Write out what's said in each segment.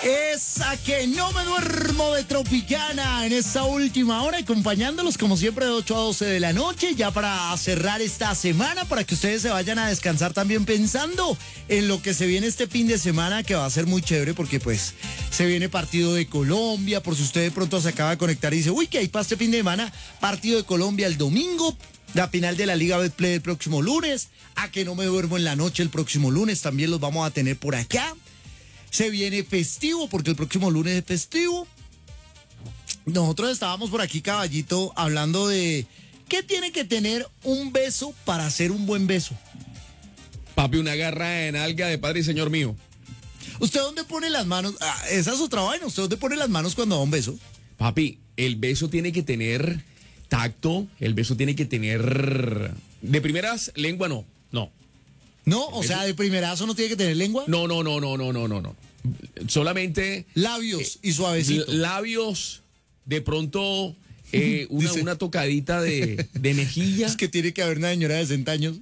Esa que no me duermo de Tropicana en esta última hora, acompañándolos como siempre de 8 a 12 de la noche, ya para cerrar esta semana, para que ustedes se vayan a descansar también pensando en lo que se viene este fin de semana, que va a ser muy chévere porque pues se viene partido de Colombia, por si usted de pronto se acaba de conectar y dice, uy, que hay para este fin de semana, partido de Colombia el domingo, la final de la Liga Betplay el próximo lunes, a que no me duermo en la noche el próximo lunes, también los vamos a tener por acá. Se viene festivo, porque el próximo lunes es festivo. Nosotros estábamos por aquí, caballito, hablando de qué tiene que tener un beso para hacer un buen beso. Papi, una garra en alga de padre y señor mío. ¿Usted dónde pone las manos? Esa es otra vaina. ¿Usted dónde pone las manos cuando da un beso? Papi, el beso tiene que tener tacto, el beso tiene que tener... De primeras, lengua no. No, o sea, de primerazo no tiene que tener lengua. No. Solamente... Labios y suavecito. Labios, de pronto una tocadita de mejilla. Es que tiene que haber una señora de 60 años.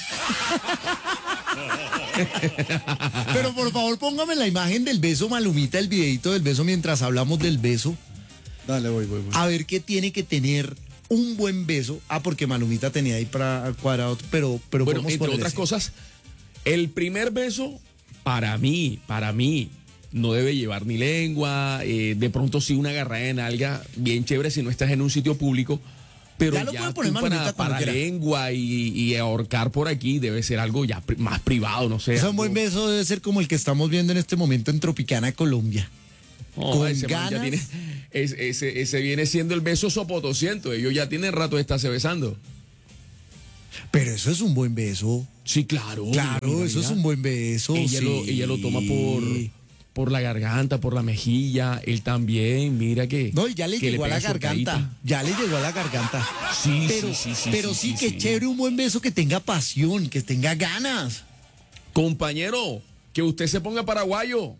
Pero por favor, póngame la imagen del beso, Malumita, el videito del beso mientras hablamos del beso. Dale, voy. A ver qué tiene que tener un buen beso. Porque Malumita tenía ahí para cuadrado, pero bueno, entre otras cosas, el primer beso, para mí, no debe llevar ni lengua, de pronto sí una agarrada en alga, bien chévere si no estás en un sitio público, pero ya poner para lengua y ahorcar por aquí debe ser algo ya más privado, no sé. Un buen beso debe ser como el que estamos viendo en este momento en Tropicana, Colombia. Con ese ganas. Ya tiene, ese viene siendo el beso sopotosiento, ellos ya tienen rato de estarse besando. Pero eso es un buen beso. Sí, claro. Claro, eso es un buen beso. Ella lo toma por la garganta, por la mejilla, él también, mira que... No, ya le llegó a la garganta. Ya le llegó a la garganta. Sí, pero sí, que chévere un buen beso que tenga pasión, que tenga ganas. Compañero, que usted se ponga paraguayo.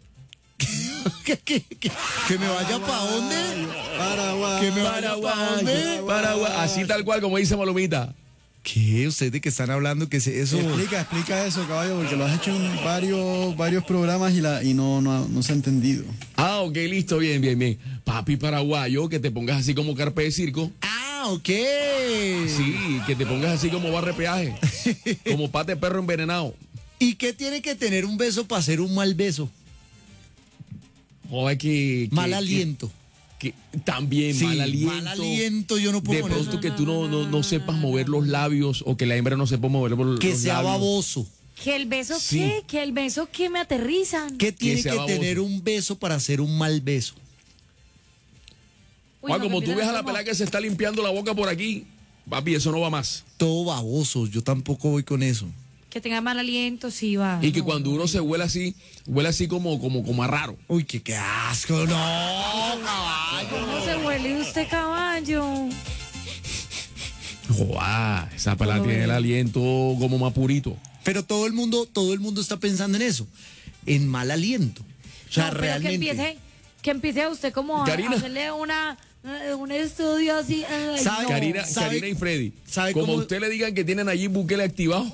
¿Que me vaya para dónde? Paraguay. ¿Que me vaya para dónde? Paraguay. Así tal cual como dice Malumita. ¿Qué? ¿Usted de qué están hablando? ¿Qué es eso? Explica eso, caballo, porque lo has hecho en varios programas y no se ha entendido. Ah, ok, listo, bien. Papi paraguayo, que te pongas así como carpe de circo. Ah, ok. Sí, que te pongas así como barre peaje. Como pate perro envenenado. ¿Y qué tiene que tener un beso para hacer un mal beso? Joder, mal aliento. Que también sí, mal aliento. Mal aliento, yo no puedo. De pronto que tú no sepas mover los labios o que la hembra no sepa mover los labios. Que sea baboso. ¿Que el beso sí. qué? ¿Que el beso qué me aterrizan? ¿Qué tiene que tener un beso para hacer un mal beso? Uy, como tú ves a la pelada que se está limpiando la boca por aquí, papi, eso no va más. Todo baboso, yo tampoco voy con eso. Que tenga mal aliento, sí va. Y que cuando uno se huele así como a raro. Uy, qué asco, no, caballo. ¿Cómo se huele usted, caballo? Joder, esa pelada tiene el aliento como más purito. Pero todo el mundo está pensando en eso, en mal aliento. O sea, realmente. Que empiece a usted como Karina. A hacerle un estudio así. Karina y Freddy. Como a usted le digan que tienen allí Bukele activado.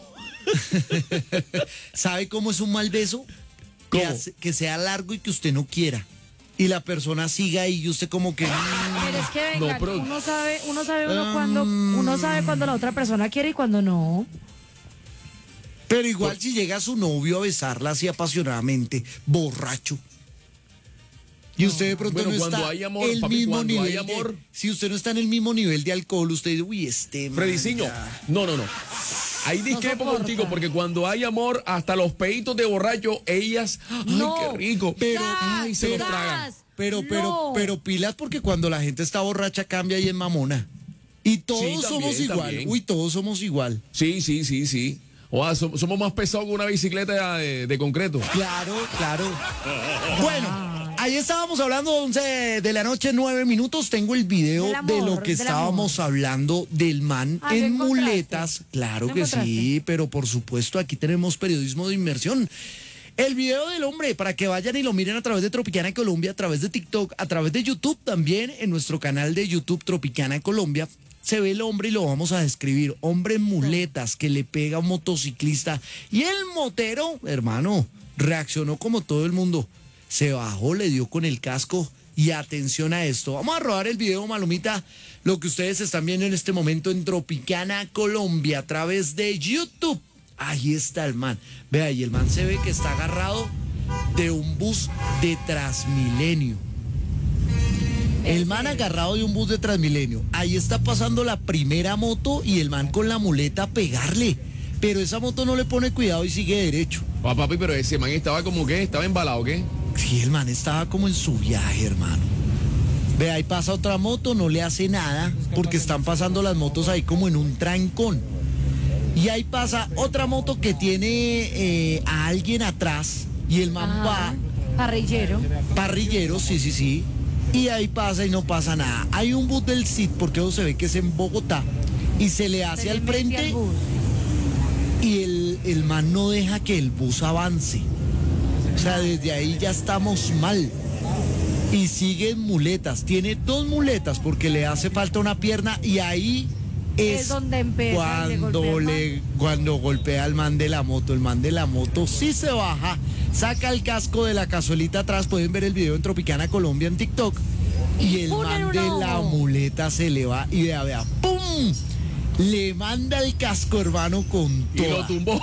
¿Sabe cómo es un mal beso? Que sea largo y que usted no quiera. Y la persona siga ahí y usted como que... Pero es que venga, uno sabe cuando la otra persona quiere y cuando no. Pero igual si llega su novio a besarla así apasionadamente, borracho. Y usted de pronto no está hay amor, el papi, mismo nivel. Hay amor, si usted no está en el mismo nivel de alcohol, usted dice, uy, Frediciño, no. Ahí discrepo contigo, porque cuando hay amor, hasta los peitos de borracho, ellas, ay, qué rico, se los tragan. Pero pilas, porque cuando la gente está borracha cambia y es mamona. Y todos somos igual. También. Uy, todos somos igual. Sí. Somos más pesados que una bicicleta de concreto. Claro. Bueno. Ahí estábamos hablando 11 de la noche, 9 minutos. Tengo el video de lo que estábamos hablando del man en muletas. Claro que sí, pero por supuesto aquí tenemos periodismo de inmersión. El video del hombre, para que vayan y lo miren a través de Tropicana Colombia, a través de TikTok, a través de YouTube también, en nuestro canal de YouTube Tropicana Colombia. Se ve el hombre y lo vamos a describir. Hombre en muletas que le pega a un motociclista. Y el motero, hermano, reaccionó como todo el mundo. se bajó, le dio con el casco y atención a esto. Vamos a rodar el video, Malumita, lo que ustedes están viendo en este momento en Tropicana, Colombia, a través de YouTube. Ahí está el man. Vea, y el man se ve que está agarrado de un bus de Transmilenio. El man agarrado de un bus de Transmilenio. Ahí está pasando la primera moto y el man con la muleta a pegarle. Pero esa moto no le pone cuidado y sigue derecho. Papi, pero ese man estaba como que, estaba embalado, ¿qué? Sí, el man estaba como en su viaje, hermano. Ve, ahí pasa otra moto, no le hace nada, porque están pasando las motos ahí como en un trancón. Y ahí pasa otra moto que tiene a alguien atrás, y el man va... Parrillero, sí. Y ahí pasa y no pasa nada. Hay un bus del CID, porque eso se ve que es en Bogotá, y se le hace al frente, y el man no deja que el bus avance. O sea, desde ahí ya estamos mal. Y siguen muletas. Tiene 2 muletas porque le hace falta una pierna y ahí es donde empieza cuando golpea al man de la moto. El man de la moto sí se baja, saca el casco de la cazuelita atrás. Pueden ver el video en Tropicana Colombia en TikTok. Y el man de la muleta se le va y vea, ¡pum! Le manda el casco, hermano, con todo. Y lo tumbó.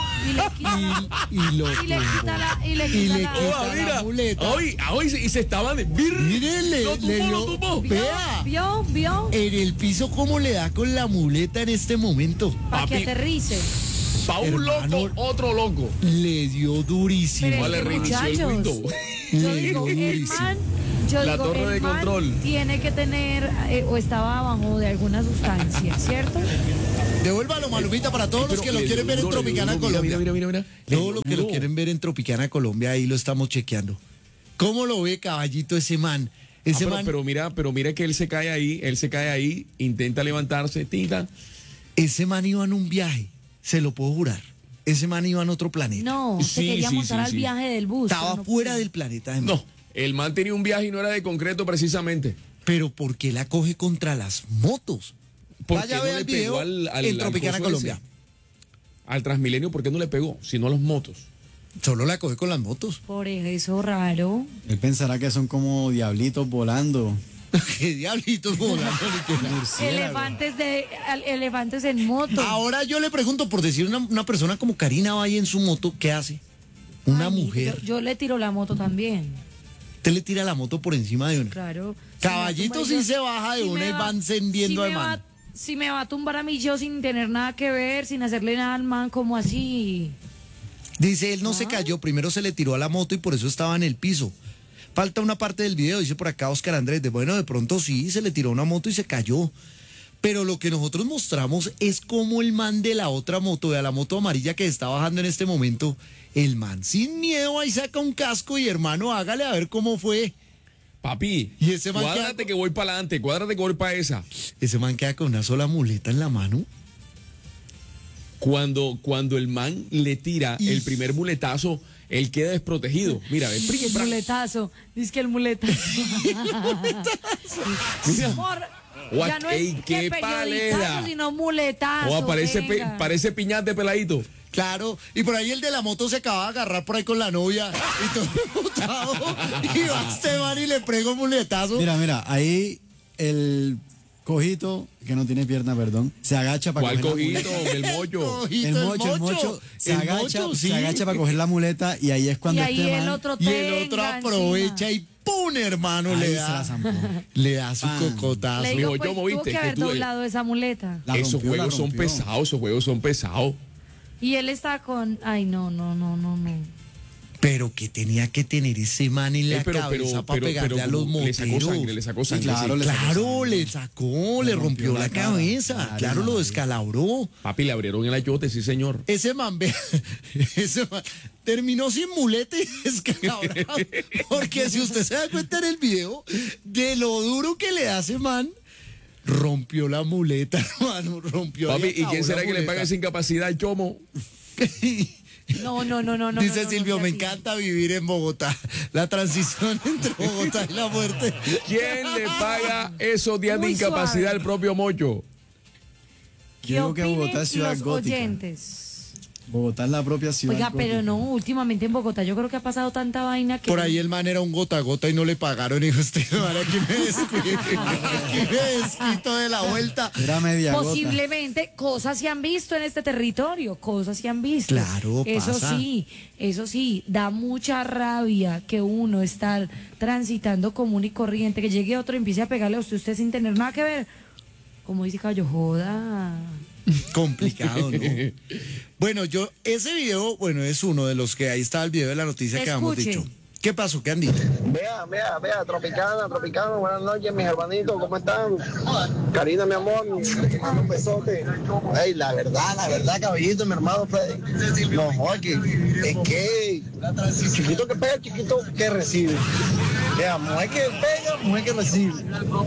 Y le quita la muleta. Hoy y se estaban... Mírenle, lo tumbó. Vea. ¿Vio? En el piso cómo le da con la muleta en este momento. Para que aterrice. Pa' un loco, otro loco. Le dio durísimo. Pero le reinició el Windows. Le dio durísimo. La torre de control. Tiene que tener, o estaba abajo de alguna sustancia, ¿cierto? Devuélvalo, Malumita, para todos los que lo quieren ver en Tropicana Colombia. Mira. Todos los que lo quieren ver en Tropicana Colombia, ahí lo estamos chequeando. ¿Cómo lo ve, caballito, ese man? Pero mira que él se cae ahí, intenta levantarse, tinta. Ese man iba en un viaje, se lo puedo jurar. Ese man iba en otro planeta. No, se quería montar al viaje del bus. Estaba fuera del planeta. No, el man tenía un viaje y no era de concreto precisamente. Pero ¿por qué la coge contra las motos? Vaya a ver el video en Tropicana Colombia. Al Transmilenio, ¿por qué no le pegó? Sino a los motos. Solo la coge con las motos. Por eso raro. Él pensará que son como diablitos volando. ¿Qué diablitos volando? Elefantes en moto. Ahora yo le pregunto, por decir una persona como Karina va ahí en su moto, ¿qué hace? Una mujer. Yo le tiro la moto también. Usted le tira la moto por encima de una. Claro. Caballito sí se baja de una y va encendiendo al man. Si me va a tumbar a mí yo sin tener nada que ver, sin hacerle nada al man, como así. Dice, él no se cayó, primero se le tiró a la moto y por eso estaba en el piso. Falta una parte del video, dice por acá Oscar Andrés, bueno, de pronto sí, se le tiró una moto y se cayó. Pero lo que nosotros mostramos es cómo el man de la otra moto, de la moto amarilla que está bajando en este momento, el man sin miedo ahí saca un casco y hermano, hágale a ver cómo fue. Papi, y ese man cuádrate que voy para adelante, cuádrate que voy para esa. Ese man queda con una sola muleta en la mano. Cuando el man le tira el primer muletazo, él queda desprotegido. Mira, el muletazo. Dice que el muletazo. Ya no es qué palera, sino muletazo. Parece piñate peladito. Claro, y por ahí el de la moto se acaba de agarrar por ahí con la novia y todo botado, y va este man y le prego un muletazo. Mira, ahí el cojito, que no tiene pierna, perdón, se agacha para coger la muleta. ¿Cuál cojito? El mocho se agacha para coger la muleta y ahí es cuando el otro aprovecha y ¡pum! Hermano, le da su cocotazo. Le digo, pues, tuvo que haber doblado esa muleta. Esos juegos son pesados. Y él está con... Ay, no. Pero que tenía que tener ese man en la cabeza para pegarle a los moteros. Le sacó sangre. Le rompió la cabeza. Claro, lo descalabró. Papi, le abrieron el ayote, sí, señor. Ese man terminó sin muleta y descalabrado. Porque si usted se da cuenta en el video de lo duro que le hace man, rompió la muleta, hermano, Papi, ¿y quién será que le paga esa incapacidad al chomo? No. Dice Silvio, me encanta vivir en Bogotá. La transición entre Bogotá y la muerte. ¿Quién le paga esos días de incapacidad al propio Mocho? Creo que Bogotá es ciudad gótica. Oyentes? Bogotá es la propia ciudad. Oiga, pero no, últimamente en Bogotá yo creo que ha pasado tanta vaina que... Por ahí el man era un gota a gota y no le pagaron. Y dijo, este man aquí me desquito de la vuelta. Era media gota. Posiblemente cosas se han visto en este territorio, cosas se han visto. Claro, pasa. Eso sí, da mucha rabia que uno estar transitando común y corriente, que llegue otro y empiece a pegarle a usted sin tener nada que ver. Como dice Caballo, joda. Complicado, ¿no? Bueno, ese video, es uno de los que ahí está el video de la noticia que habíamos Escuche. dicho. ¿Qué pasó? ¿Qué han dicho? Vea, Tropicana, buenas noches, mis hermanitos, ¿cómo están? Karina, mi amor, un besote. Ey, la verdad, caballito, mi hermano Freddy. No, Jorge, es que chiquito que pega, chiquito que recibe. Vea, mujer que pega, mujer que recibe.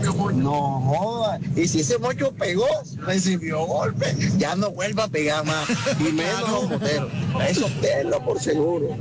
No joda. Y si ese mocho pegó, recibió golpe, ya no vuelva a pegar más. Y menos los moteros. Eso tenlo por seguro.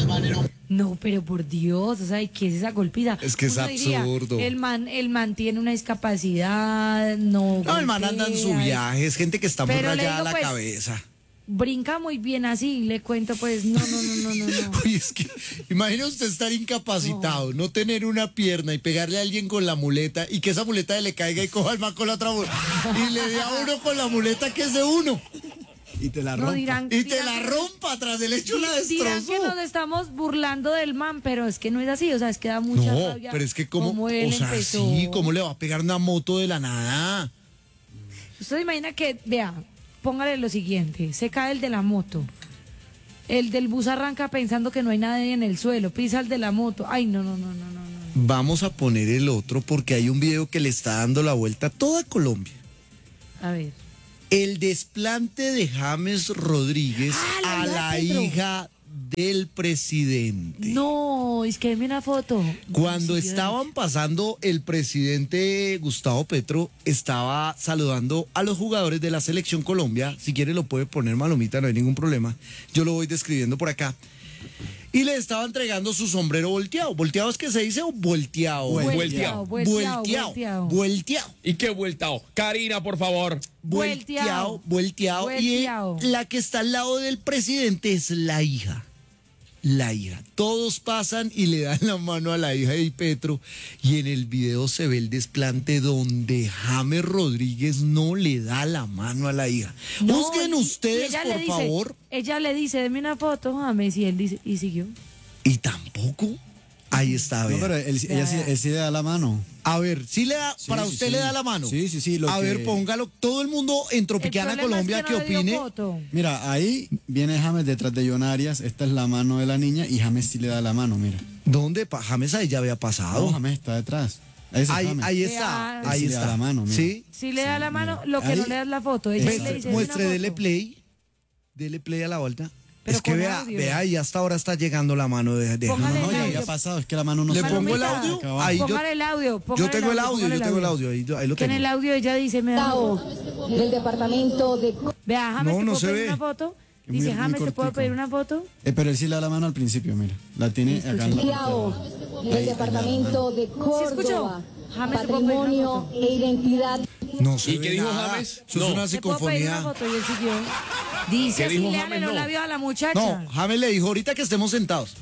No, pero por Dios, o sea, ¿qué es esa golpiza? Es que es Uno diría, absurdo. el man tiene una discapacidad, no. No, el man anda en su golpea, viaje, es gente que está muy Pero le rayada digo, la pues, cabeza. Brinca muy bien así, le cuento, pues, no. Uy, es que imagina usted estar incapacitado, no tener una pierna y pegarle a alguien con la muleta y que esa muleta le caiga y coja al man con la otra y le dé a uno con la muleta que es de uno Y te la No, rompa. dirán, y te dirán la que- rompa tras el hecho la Dirán que destrozó. nos estamos burlando del man, pero es que no es así, o sea, es que da mucha No, rabia pero es que como, él o sea, empezó. sí, ¿cómo le va a pegar una moto de la nada? Usted imagina que, vea, póngale lo siguiente, se cae el de la moto, el del bus arranca pensando que no hay nadie en el suelo, pisa el de la moto, ay, no. Vamos a poner el otro porque hay un video que le está dando la vuelta a toda Colombia. A ver. El desplante de James Rodríguez Ah, a la la Petro. hija del presidente. No, es que deme una foto. Cuando Sí, estaban pasando, el presidente Gustavo Petro estaba saludando a los jugadores de la selección Colombia. Si quiere lo puede poner, Malomita, no hay ningún problema. Yo lo voy describiendo por acá. Y le estaba entregando su sombrero volteado. ¿Volteado es que se dice o volteado? Vuelteado. Volteado. ¿Y qué vueltao? Karina, por favor. Volteado. Volteado. Y la que está al lado del presidente es la hija. La hija. Todos pasan y le dan la mano a la hija de Petro. Y en el video se ve el desplante donde James Rodríguez no le da la mano a la hija. No, Busquen y ustedes, ella por le dice- favor. Ella le dice, deme una foto, James, y él dice, y siguió. Y tampoco. Ahí está, a No, ver. pero él sí le da la mano. A ver, ¿sí le da, Sí, para sí, usted sí. le da la mano? Sí, lo A que- ver, póngalo. Todo el mundo en Tropicana El problema Colombia es que no le dio opine. foto. Mira, ahí viene James detrás de John Arias. Esta es la mano de la niña y James sí le da la mano, mira. ¿Dónde? James ahí ya había No, pasado. James está detrás. Ese es Ahí, James. ahí está, Él ahí sí le da está. la mano, mira. Sí. Si le da la mano, lo que Ahí- no le da es la foto. Ella sí le dice, "Deme Muestre, una dele foto". play. Dele play a la vuelta. Pero Es que con vea, audio. vea, y hasta ahora está llegando la mano de Póngale No, el ya audio. había pasado, es que la mano no ¿Le se pongo el Palomita. audio? Acá abajo. Ahí yo Póngale el audio. póngale tengo el audio, póngale yo tengo el audio, ahí lo Que en tengo. el audio ella dice, me da del departamento de Vea, James, No, ¿te no puedo se pedir ve. una foto? Es muy- Dice, muy James, ¿te puedo cortico. pedir una foto? Pero él sí le da la mano al principio, mira. La tiene acá en la Tiao, del departamento de escuchó? Córdoba, James, ¿te puedo pedir una patrimonio foto? e identidad. No se ¿Y ve qué dijo nada. James? Eso No. es una ¿Te puedo pedir una psicofonía. foto? Y él siguió. Dice ¿Qué así, dijo léale James? los No. labios a la muchacha. No, James le dijo ahorita que estemos sentados.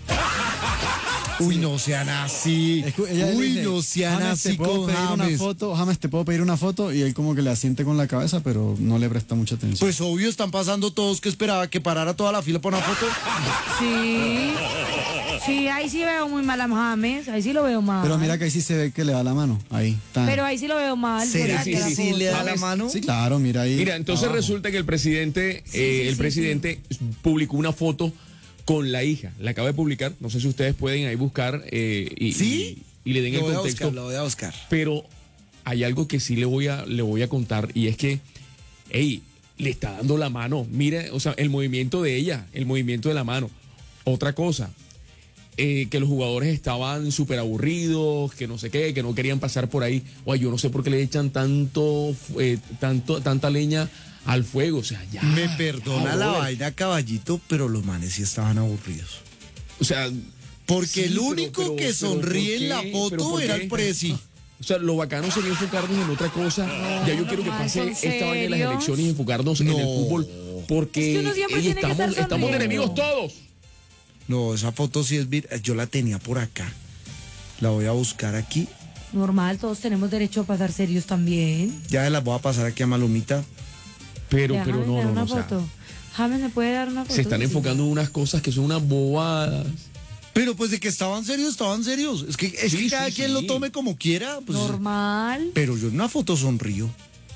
Uy, no sean así. Ella le Uy, dice, no sean James, así ¿te puedo con pedir una James. foto? James, ¿te puedo pedir una foto? Y él como que le asiente con la cabeza, pero no le presta mucha atención. Pues obvio, están pasando todos que esperaba que parara toda la fila para una foto. Sí. Sí, ahí sí veo muy mal a James. Ahí sí lo veo mal. Pero mira que ahí sí se ve que le da la mano. Ahí está. Pero ahí sí lo veo mal. ¿Será sí, que sí, sí sí. le da la James, mano? Sí, claro, mira ahí. Mira, entonces abajo. resulta que el presidente, sí, publicó una foto con la hija. La acaba de publicar. No sé si ustedes pueden ahí buscar ¿Sí? y le den el Lo voy a contexto. buscar, lo voy a buscar. Pero hay algo que sí le voy a contar y es que, le está dando la mano. Mira, o sea, el movimiento de ella, el movimiento de la mano. Otra cosa, que los jugadores estaban súper aburridos, que no sé qué, que no querían pasar por ahí. Oye, yo no sé por qué le echan tanta leña al fuego. O sea, ya. Me perdona la joder. vaina, caballito, pero los manes sí estaban aburridos. O sea, Porque sí, el pero- único pero- que pero sonríe ¿por en la qué? ¿Pero foto por era qué? el presi. O sea, lo bacano sería enfocarnos en otra cosa. Ya yo quiero que no, pase ¿en esta vaina de las serio? elecciones y enfocarnos en el No. fútbol Porque Es que uno siempre tiene que estar estamos de sonriendo. enemigos todos. No, esa foto sí es yo la tenía por acá. La voy a buscar aquí. Normal, todos tenemos derecho a pasar serios también. Ya las voy a pasar aquí a Malomita. Pero James, no, me da no, una no. O sea, foto. James, ¿me puede dar una foto? se están Sí. enfocando en unas cosas que son unas bobadas. Pero pues de que estaban serios, estaban serios. Es que Sí, cada sí, quien sí. lo tome como quiera. Pues, Normal. pero yo en una foto sonrío.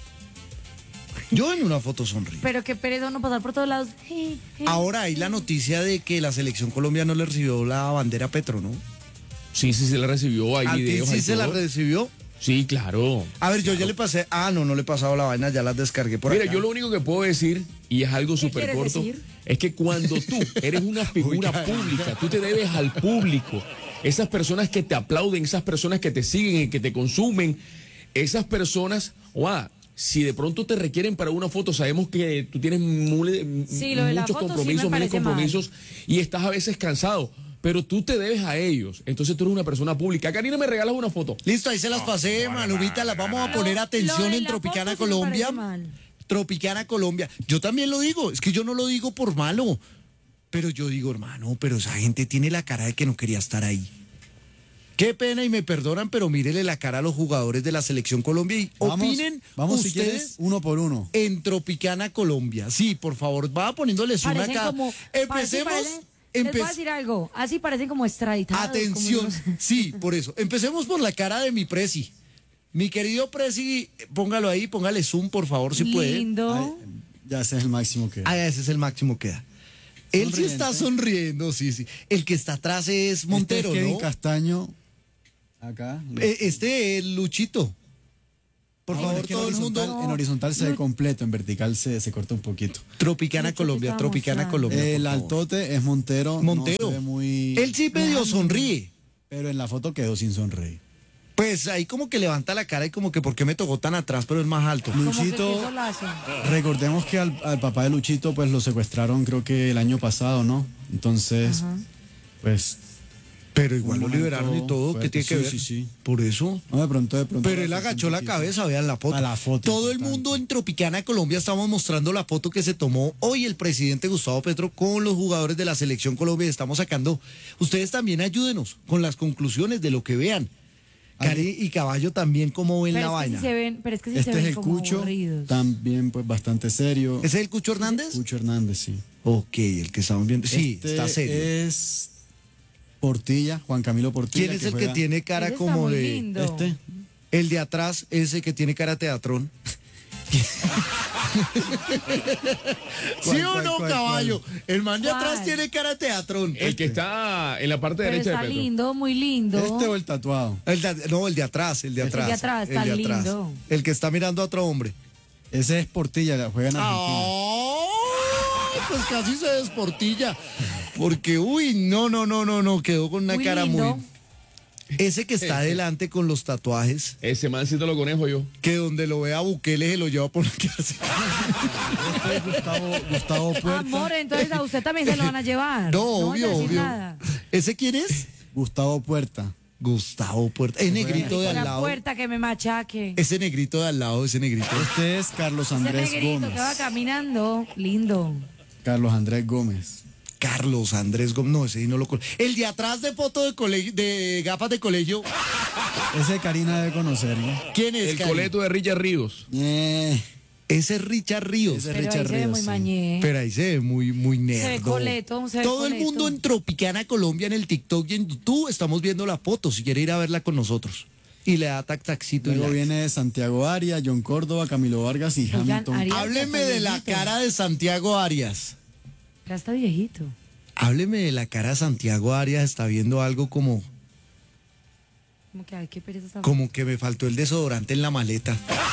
Yo en una foto sonrío. Pero qué pereza no pasar por todos lados. Ahora hay la noticia de que la selección Colombia no le recibió la bandera a Petro, ¿no? Sí, se la recibió, hay ¿A ti videos. sí hay se la todo. recibió? Sí, claro. A ver, yo ya le pasé. No le he pasado la vaina, ya las descargué por Mira, acá. yo lo único que puedo decir, y es algo súper quieres corto, decir? es que cuando tú eres una figura pública, tú te debes al público. Esas personas que te aplauden, esas personas que te siguen y que te consumen, esas personas, si de pronto te requieren para una foto, sabemos que tú tienes Sí, lo de la muchos foto sí me compromisos, miles parece compromisos y estás a veces cansado, pero tú te debes a ellos. Entonces tú eres una persona pública. Karina, ¿me regalas una foto? Listo, ahí se las pasé, Malumita. Las vamos a poner Lo atención de en la Tropicana foto sí me Colombia. parece mal. Tropicana Colombia. Yo también lo digo. Es que yo no lo digo por malo. Pero yo digo, hermano, pero esa gente tiene la cara de que no quería estar ahí. Qué pena y me perdonan, pero mírele la cara a los jugadores de la Selección Colombia y opinen Vamos si ustedes quieres, uno por uno. en Tropicana Colombia. Sí, por favor, va poniéndoles una Parecen acá. como... Empecemos. Les voy a decir algo. Así parecen como extraditados. Atención, como unos- sí, por eso. Empecemos por la cara de mi Prezi. Mi querido Prezi, póngalo ahí, póngale zoom, por favor, si puede. Lindo. Ay, ya ese es el máximo que. Ese es el máximo que da. Él sí está sonriendo, sí. El que está atrás es Montero, Este es Kevin ¿no? Castaño. Acá. Este es Luchito. Por Ah, favor, es que todo el mundo. En horizontal se ve completo, en vertical se corta un poquito. Tropicana Lucho, Colombia, ¿qué estaba Tropicana mostrando? Colombia. El por favor. altote es Montero. Montero. No se ve muy... Él sí medio sonríe. Pero en la foto quedó sin sonreír. Pues ahí como que levanta la cara y como que ¿por qué me tocó tan atrás, pero es más alto? Como que Luchito, qué solazo. recordemos que al papá de Luchito pues lo secuestraron creo que el año pasado, ¿no? Entonces, pues... Pero igual un lo liberaron y momento todo, ¿qué fuerte. tiene que ver? Sí. Por eso. No, de pronto. Pero él agachó la cabeza, vean la foto. A la foto, Todo el importante. mundo en Tropicana Colombia estamos mostrando la foto que se tomó hoy el presidente Gustavo Petro con los jugadores de la Selección Colombia. Estamos sacando. Ustedes también ayúdenos con las conclusiones de lo que vean. Cari y Caballo también cómo ven la Pero es que vaina. sí se ven, pero es que sí Este se es ven el como Cucho, aburridos. también pues bastante serio. ¿Ese es el Cucho Hernández? Cucho Hernández, sí. Ok, el que estamos viendo. Sí, Este está serio. es Portilla, Juan Camilo Portilla. ¿Quién es el que juega- tiene cara Ese está como muy de... lindo. Este. El de atrás, ese que tiene cara teatrón. ¿Sí o ¿Cuál, no, cuál, Caballo? El man de atrás ¿Cuál? tiene cara teatrón. El que está en la parte Pero derecha de está Petro. lindo, muy lindo. Este o el tatuado. No, el de atrás, el de El de atrás. atrás, está lindo. El que está mirando a otro hombre. Ese es Portilla, juega en Argentina. ¡Ay! Pues casi se desportilla. Porque, uy, no, quedó con una Muy cara lindo. muy... Ese que está adelante con los tatuajes, Ese man sí te lo conejo yo. que donde lo vea Bukele se lo lleva por la casa. Este es Gustavo Puerta. Amor, entonces a usted también se lo van a llevar. No, voy a obvio, decir obvio. nada. ¿Ese quién es? Gustavo Puerta. Gustavo Puerta. Es negrito de Por al la lado. puerta que me machaque. Ese negrito de al lado, ese negrito. Este es Carlos Ese Andrés negrito Gómez. que va caminando, lindo. Carlos Andrés Gómez. Carlos Andrés Gómez. No, ese sí no lo conozco. El de atrás de foto de colegio, de gafas de colegio. Ese Karina debe conocerlo. ¿Quién es? El Cari? coleto de Richard Ríos. Ese es Richard Ríos. Ese es Pero ahí Richard se ve Ríos, muy sí. mañé. Pero ahí se ve muy nerdo. Se ve coleto, se ve Todo el coleto. mundo en Tropicana Colombia, en el TikTok y en YouTube, estamos viendo la foto. Si quiere ir a verla con nosotros. Y le da taxito. Luego y viene Santiago Arias, John Córdoba, Camilo Vargas y Oigan, Hamilton. Arias. Hábleme está de la viejito. cara de Santiago Arias. Ya está viejito. Hábleme de la cara de Santiago Arias. Está viendo algo como Como que, ay, qué pereza esta- que me faltó el desodorante en la maleta.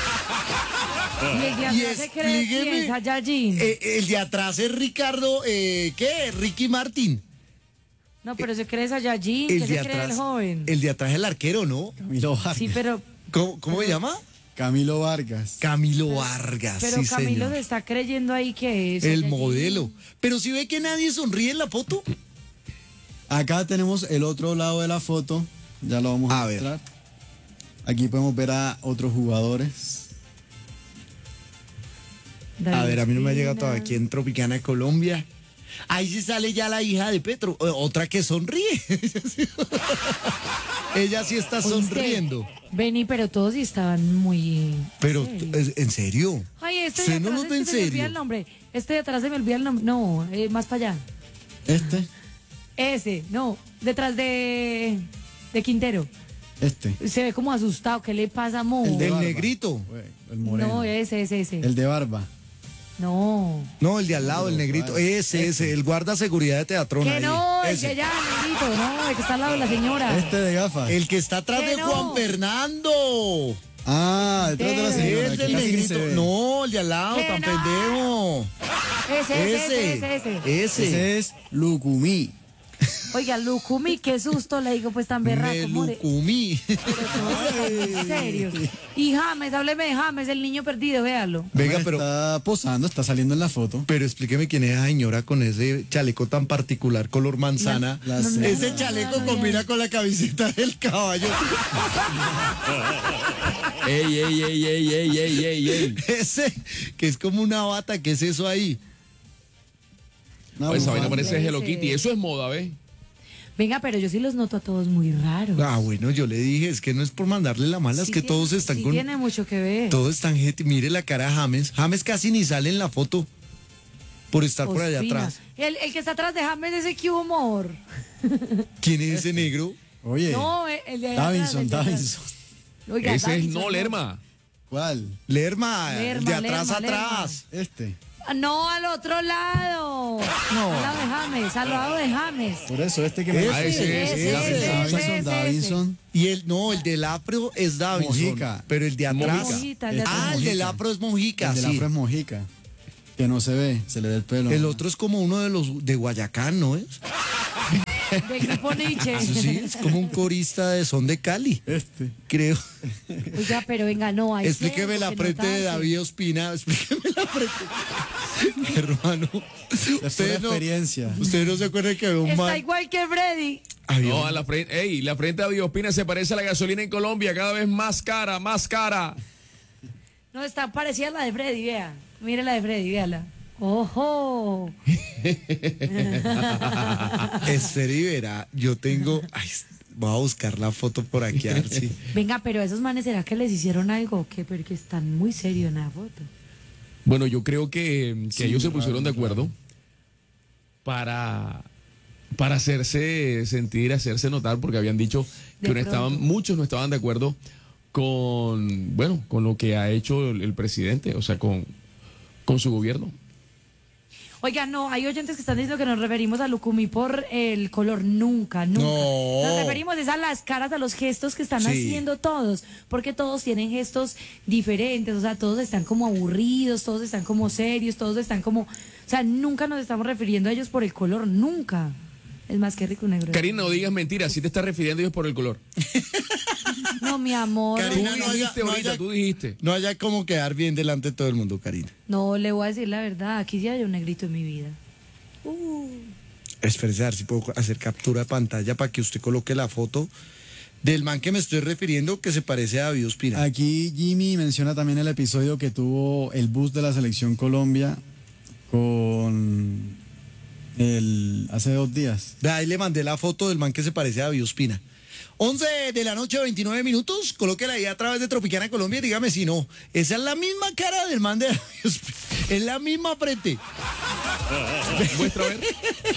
Y el de Y atrás se cree explíqueme, quién, Saiyajin. El de atrás es Ricardo, ¿qué? Ricky Martin. No, pero se cree Saiyajin, El que de se cree el atrás, joven. el de atrás es el arquero, ¿no? Camilo Vargas. Sí, pero ¿Cómo se llama? Camilo Vargas. Camilo Vargas, sí, Camilo señor. se está creyendo ahí que es El Saiyajin. modelo. Pero si ve que nadie sonríe en la foto. Acá tenemos el otro lado de la foto. Ya lo vamos a A ver. mostrar. Aquí podemos ver a otros jugadores. A ver, a mí no me ha llegado Ospina. todavía aquí en Tropicana de Colombia. Ahí sí sale ya la hija de Petro, otra que sonríe. Ella sí está Oíste, sonriendo. Vení, pero todos sí estaban muy... Pero, serios. ¿en serio? Ay, este ¿Usted de no atrás nos ve es en que se me olvida serio? el nombre. Este de atrás se me olvida el nombre. No, más para allá. Este, Ese, no, detrás de Quintero. este. Se ve como asustado. ¿Qué le pasa, mo? El de El barba. negrito. Güey, el moreno. No, ese. El de barba. No. No, el de al lado, el negrito. Ese, el guarda seguridad de Teatrón. Que ahí. no, el Ese. que allá, negrito, no, el que está al lado de la señora. Este de gafas. El que está atrás Que de no. Juan Fernando. Ah, detrás de la Ese señora. Es que el casi ni se negrito. ve. No, el de al lado, Que tan no. pendejo. Ese. Ese es Lucumí. Oiga, Lucumi, qué susto, le digo, pues tan berraco, Me more. lucumí. En serio. Y James, hábleme de James, el niño perdido, véalo. Venga, Bueno, pero, está posando, está saliendo en la foto. pero explíqueme quién es esa señora con ese chaleco tan particular, color manzana. La- la- Ese no, chaleco no, combina ya. con la camiseta del caballo. Ey. Ese, que es como una bata, ¿qué es eso ahí? Una Pues esa vaina bufanda. parece Ese. Hello Kitty. Eso es moda, ¿ves? Venga, pero yo sí los noto a todos muy raros. Ah, bueno, yo le dije, es que no es por mandarle la mala, es Sí que tiene- todos están sí con... tiene mucho que ver. Todos están gente. Mire la cara de James. James casi ni sale en la foto por estar por allá Ospina. atrás. El que está atrás de James es ese que humor. ¿Quién es ese negro? Oye, No, el de atrás, Davinson, el de atrás. Davinson. Oiga, Ese es Davinson, no, Lerma. ¿Cuál? Lerma, Lerma, de atrás Lerma, a atrás. Este. No, al otro lado. No. Al lado de James, al lado de James. Por eso, este que Ese, me ese, Davinson. Y el no, el del afro es Davinson. Mojica. Pero el de atrás. Mojita, el de Este atrás. Ah, el del afro es Mojica, El del sí. afro es Mojica. Que no se ve, se le ve el pelo. El otro es como uno de los de Guayacán, ¿no es? De grupo Nietzsche. Eso sí, es como un corista de son de Cali, Este. creo. Oiga, pero venga, no. hay Explíqueme algo la que frente de notarse. David Ospina. Explíqueme la frente. Mi hermano. Es pura experiencia. Usted no se acuerda que había un Está man. igual que Freddy. Había No, un- a la frente, la frente de Biospina se parece a la gasolina en Colombia, cada vez más cara, más cara. No, está parecida a la de Freddy, vea. Mire la de Freddy, véala. ¡Ojo! Espera y verá, yo tengo. Ay, voy a buscar la foto por aquí a ver si. Venga, pero a esos manes, ¿será que les hicieron algo? ¿Qué? Porque están muy serios en la foto. Bueno, yo creo que Sí, ellos se raro, pusieron de acuerdo para hacerse sentir, hacerse notar, porque habían dicho que De pronto. muchos no estaban de acuerdo con, bueno, con lo que ha hecho el presidente, o sea, con su gobierno. Oiga, no, hay oyentes que están diciendo que nos referimos a Lucumí por el color. Nunca. No. Nos referimos es a las caras, a los gestos que están Sí. haciendo todos, porque todos tienen gestos diferentes, o sea, todos están como aburridos, todos están como serios, todos están como... O sea, nunca nos estamos refiriendo a ellos por el color, nunca. Es más que rico negro. Karina, no digas mentiras, si te estás refiriendo a ellos por el color. No, mi amor. Karina, Tú no haya- dijiste no ahorita, haya- tú dijiste. No haya como quedar bien delante de todo el mundo, Karina. No, le voy a decir la verdad, aquí sí hay un negrito en mi vida. Espérese a ver si puedo hacer captura de pantalla para que usted coloque la foto del man que me estoy refiriendo que se parece a David Ospina. Aquí Jimmy menciona también el episodio que tuvo el bus de la selección Colombia con hace 2 días. De ahí le mandé la foto del man que se parece a David Ospina. 11 de la noche, 29 minutos. Colóquela ahí a través de Tropicana Colombia y dígame si no. Esa es la misma cara del man de David Ospina. Es la misma frente. Muestra a ver.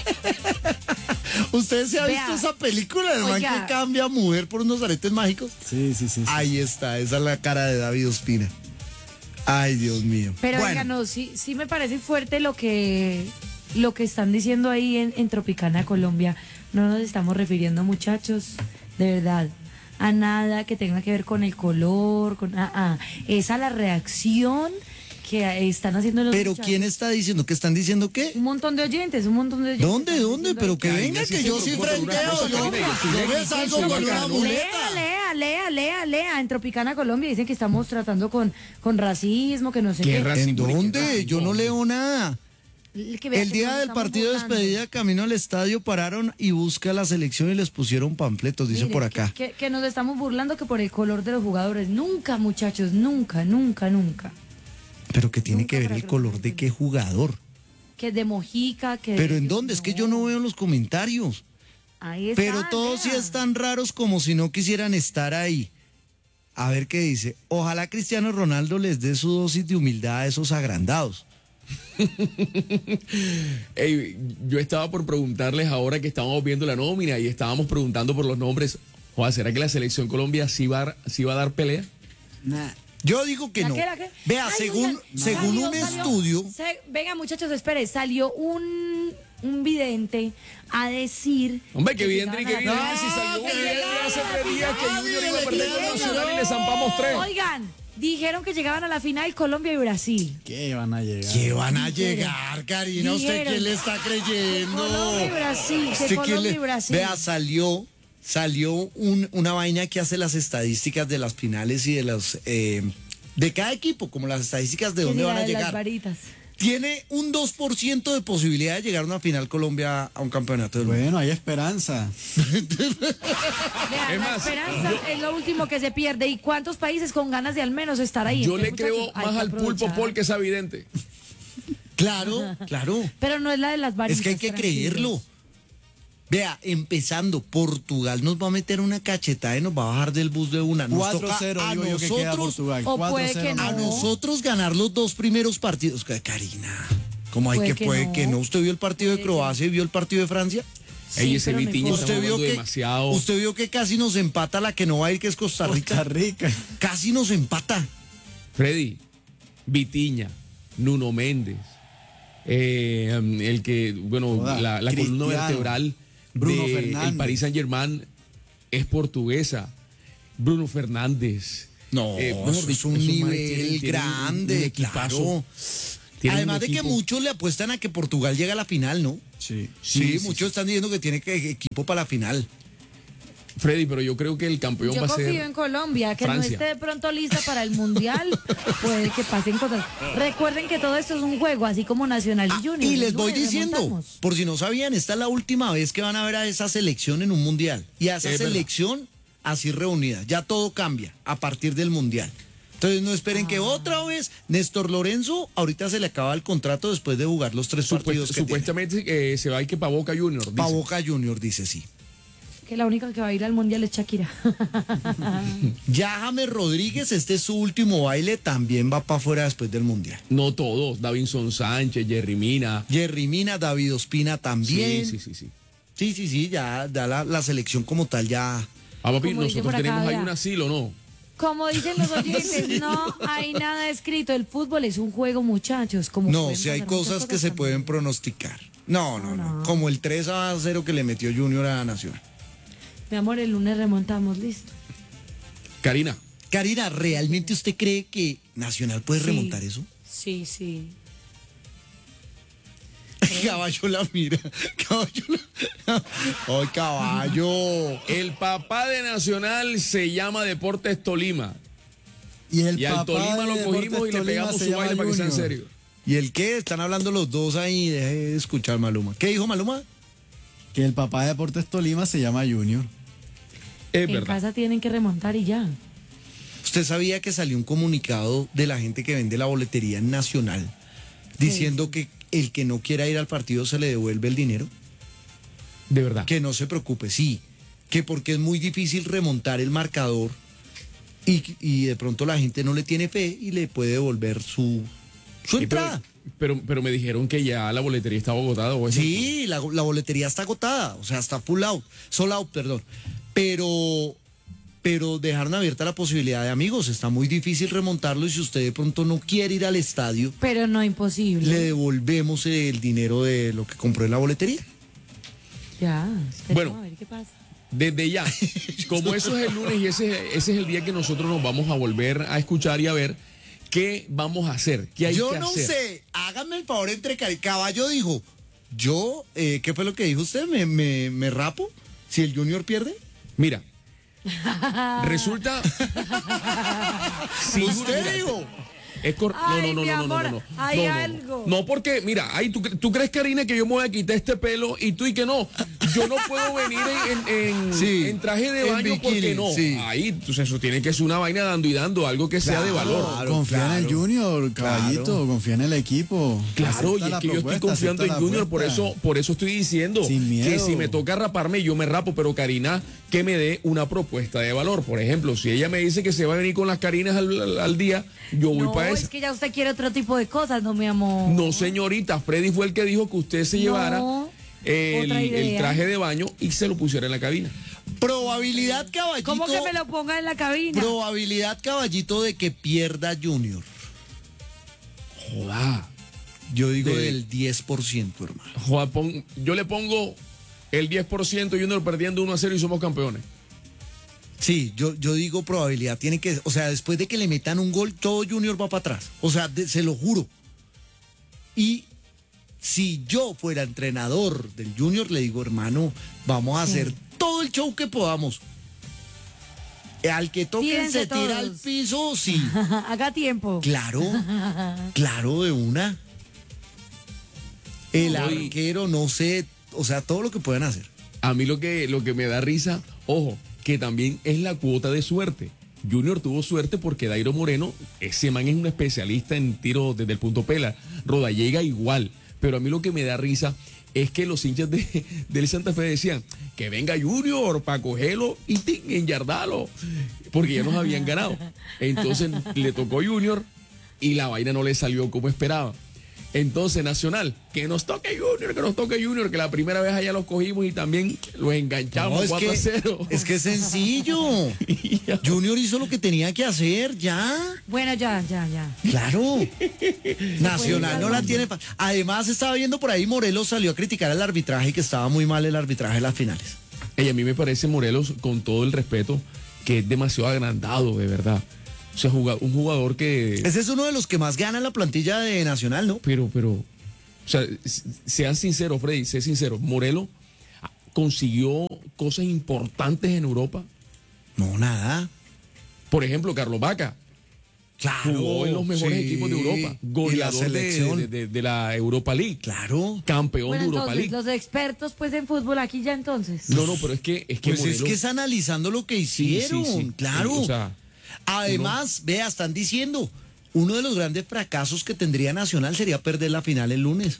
¿Usted se ha Vea. visto esa película del man Oiga. que cambia a mujer por unos aretes mágicos? Sí, sí, sí. sí. Ahí está, esa es la cara de David Ospina. Ay, Dios mío. Pero Bueno, venga, no, sí me parece fuerte lo que están diciendo ahí en Tropicana, Colombia. No nos estamos refiriendo, muchachos, de verdad, a nada que tenga que ver con el color, es a la reacción que están haciendo los pero muchachos. ¿quién está diciendo? ¿Que están diciendo qué? Un montón de oyentes. ¿Dónde? están ¿Dónde? diciendo Pero ahí. que Karina, venga, sí que se yo sí preocupa por una frenteo. cosa, Yo, Karina, yo soy yo me X, salgo soy con una bacano. muleta. Lea. En Tropicana, Colombia dicen que estamos tratando con racismo, que no sé ¿Qué qué. racismo? ¿En dónde? Yo no leo nada. Que vea El que día nos del estamos partido de burlando. despedida, camino al estadio, pararon y busca la selección y les pusieron panfletos, dice Mire, por acá. Que nos estamos burlando que por el color de los jugadores. Nunca, muchachos, nunca. Pero que tiene Nunca que ver para el color de preguntarle. qué jugador. Que de Mojica, que... Pero ¿en dónde? Es que yo no veo los comentarios. Ahí está, Pero todos sí vea. están raros como si no quisieran estar ahí. A ver qué dice. Ojalá Cristiano Ronaldo les dé su dosis de humildad a esos agrandados. Ey, yo estaba por preguntarles ahora que estábamos viendo la nómina y estábamos preguntando por los nombres. Joder, ¿será que la selección Colombia sí va a dar pelea? Nah. Yo digo que ¿La no. qué, la qué? Vea, Ay, según oigan, un estudio... Venga, muchachos, espere, salió un vidente a decir... Hombre, que bien, llegaban que a bien. la- Si salió que un vidente llegaban hace a la 3 días que final. Junior iba a Mire, perder con le Nacional y le zampamos 3. Oigan, dijeron que llegaban a la final Colombia y Brasil. ¿Qué van a llegar? ¿Qué van a Dijeron. llegar, Karina? ¿Usted Dijeron. quién le está creyendo? Colombia y Brasil, que ¿Usted quién Colombia y Brasil. Vea, salió una vaina que hace las estadísticas de las finales y de los de cada equipo, como las estadísticas de Que dónde diga van a de las llegar. varitas. Tiene un 2% de posibilidad de llegar a una final Colombia a un campeonato del mundo. Bueno, hay esperanza. Vea, Es la más, esperanza es lo último que se pierde. ¿Y cuántos países con ganas de al menos estar ahí? Yo le Entonces, creo muchachos, hay más que al pulpo aprovechar. Paul que es evidente. Claro, claro. Pero no es la de las varitas. Es que hay que tranquilos. creerlo. Vea, empezando, Portugal nos va a meter una cachetada y nos va a bajar del bus de una. Nos toca 4-0 a digo yo que queda nosotros, Portugal. O puede 4-0 que no. a no. nosotros ganar los 2 primeros partidos. Karina, ¿cómo hay Puede que no. ¿Usted vio el partido de Croacia y vio el partido de Francia? Sí, Ey, ese pero no Vitiña importa. está ¿Usted vio jugando que demasiado. usted vio que casi nos empata la que no va a ir, que es Costa Rica? Costa Rica. Casi nos empata. Freddy, Vitiña, Nuno Méndez, el que, bueno, Joda, la columna Cristiano, vertebral Bruno del Fernández. Paris Saint-Germain es portuguesa. Bruno Fernández. No, mejor eso es dicho, un esos manes nivel tienen un grande, equipazo. claro. Tienen Además un de que equipo. muchos le apuestan a que Portugal llegue a la final, ¿no? Sí. Sí, muchos están diciendo que tiene equipo para la final. Freddy, pero yo creo que el campeón Yo va a confío ser en Colombia, que Francia. no esté de pronto lista para el Mundial, puede que pasen cosas. Recuerden que todo esto es un juego, así como Nacional y Junior. Y El les voy lunes diciendo, remontamos. por si no sabían, esta es la última vez que van a ver a esa selección en un mundial. Y a esa Es verdad. selección así reunida. Ya todo cambia a partir del mundial. Entonces no esperen que otra vez Néstor Lorenzo ahorita se le acaba el contrato después de jugar los 3 partidos que tiene. Supuestamente se va a ir que para Boca Junior. dice. Pa' Boca Junior dice sí. Que la única que va a ir al Mundial es Shakira. Ya James Rodríguez, este es su último baile, también va para afuera después del mundial. No todos, Davinson Sánchez, Jerry Mina. Jerry Mina, David Ospina también. Sí. Sí, ya la selección como tal ya. Ah, papi, Como dice nosotros por acá, tenemos ahí vea. un asilo, ¿no? Como dicen los oyentes, no hay nada escrito. El fútbol es un juego, muchachos. Como No, pueden si hay pasar muchas cosas que se también. pueden pronosticar. No. Como el 3-0 que le metió Junior a Nacional. Mi amor, el lunes remontamos, listo. Karina, Karina, ¿realmente usted cree que Nacional puede Sí. remontar eso? Sí. Caballo la mira. ¡Ay, caballo! el papá de Nacional se llama Deportes Tolima. Y el Y al papá Tolima de lo cogimos Deportes y le Tolima pegamos se su llama baile para que sea en Junior. serio. ¿Y el qué? Están hablando los dos ahí. Deje de escuchar Maluma. ¿Qué dijo Maluma? Que el papá de Deportes Tolima se llama Junior. Es En verdad. casa tienen que remontar y ya. ¿Usted sabía que salió un comunicado de la gente que vende la boletería en Nacional diciendo que el que no quiera ir al partido se le devuelve el dinero? De verdad. Que no se preocupe, sí. Que porque es muy difícil remontar el marcador y de pronto la gente no le tiene fe y le puede devolver su Y entrada. pero me dijeron que ya la boletería estaba agotada. ¿O eso? Sí, la boletería está agotada, o sea, está sold out, perdón. Pero dejaron abierta la posibilidad de amigos, está muy difícil remontarlo y si usted de pronto no quiere ir al estadio, Pero no imposible. le devolvemos el dinero de lo que compró en la boletería. Ya, esperemos Bueno. a ver qué pasa. Desde ya, como eso es el lunes y ese es el día que nosotros nos vamos a volver a escuchar y a ver qué vamos a hacer, qué hay Yo que no hacer. sé, háganme el favor entre Caballo dijo, ¿qué fue lo que dijo usted? ¿Me rapo si el Junior pierde? Mira, resulta... Sí, Usted mira, dijo. Es Ay, mi amor, hay no. algo. No, porque, mira, ¿tú crees, Karina, que yo me voy a quitar este pelo y tú y que no? yo no puedo venir Sí, en traje de en baño bikini, porque no. sí. Ahí, entonces eso tiene que ser una vaina dando y dando, algo que sea de valor. Claro, confía en el Junior, caballito, claro. confía en el equipo. Claro, Acepta y es la que yo estoy propuesta, confiando en acepta la Junior, apuesta. por eso estoy diciendo Sin miedo. que si me toca raparme, yo me rapo, pero Karina, que me dé una propuesta de valor. Por ejemplo, si ella me dice que se va a venir con las Karinas al día, yo voy No, para es eso. que ya usted quiere otro tipo de cosas, no, mi amor. No, señorita, Freddy fue el que dijo que usted se llevara No, el, otra idea. el traje de baño y se lo pusiera en la cabina. Probabilidad, caballito. ¿Cómo que me lo ponga en la cabina? Probabilidad, caballito, de que pierda Junior. Joda. Yo digo De- del 10%, hermano. Joda, yo le pongo el 10% Junior perdiendo 1-0 y somos campeones. Sí, yo digo probabilidad. Tiene que, o sea, después de que le metan un gol, todo Junior va para atrás. O sea, se lo juro. Y si yo fuera entrenador del Junior, le digo, hermano, vamos a hacer todo el show que podamos. Al que toque Tírense se tira al todos. piso, sí. Haga tiempo. Claro, claro, de una. El Oye. arquero, no sé, o sea, todo lo que puedan hacer. A mí lo que me da risa, ojo, que también es la cuota de suerte. Junior tuvo suerte porque Dairo Moreno, ese man es un especialista en tiro desde el punto pela. Rodallega igual. Pero a mí lo que me da risa es que los hinchas del Santa Fe decían que venga Junior para cogerlo y enyardarlo. Porque ya nos habían ganado. Entonces le tocó Junior y la vaina no le salió como esperaba. Entonces, Nacional, que nos toque Junior, que la primera vez allá los cogimos y también los enganchamos No, es 4-0. es que es sencillo. Junior hizo lo que tenía que hacer, ya. Bueno, ya. Claro. Nacional no la tiene. Además, estaba viendo por ahí, Morelos salió a criticar el arbitraje, que estaba muy mal el arbitraje de las finales. Y a mí me parece, Morelos, con todo el respeto, que es demasiado agrandado, de verdad. O sea, un jugador que... Ese es uno de los que más gana en la plantilla de Nacional, ¿no? Pero, o sea, sean sinceros, Freddy, sé sincero. Morelos consiguió cosas importantes en Europa. No, nada. Por ejemplo, Carlos Vaca Claro. jugó en los mejores sí. equipos de Europa. Y la Goleador selección. de la Europa League. Claro. Campeón Bueno, de Europa entonces, League. los expertos pues en fútbol aquí ya entonces. No, pero es que Pues Morelos... es que es analizando lo que Sí, hicieron. sí. Claro. O sea, Además, vea, están diciendo, uno de los grandes fracasos que tendría Nacional sería perder la final el lunes.